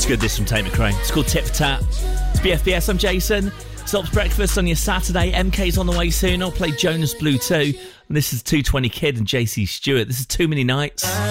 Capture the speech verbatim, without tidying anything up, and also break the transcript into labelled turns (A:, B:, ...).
A: good, this from Tate McRae. It's called Tit for Tat. It's B F B S, I'm Jason. Stops breakfast on your Saturday. M K's on the way soon. I'll play Jonas Blue too. And this is two twenty Kid and J C Stewart. This is Too Many Nights.